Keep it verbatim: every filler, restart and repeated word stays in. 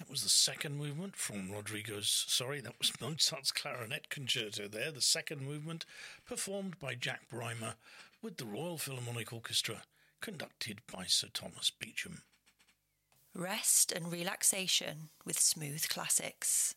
That was the second movement from Rodrigo's... Sorry, that was Mozart's Clarinet Concerto there. The second movement performed by Jack Brymer with the Royal Philharmonic Orchestra, conducted by Sir Thomas Beecham. Rest and relaxation with smooth classics.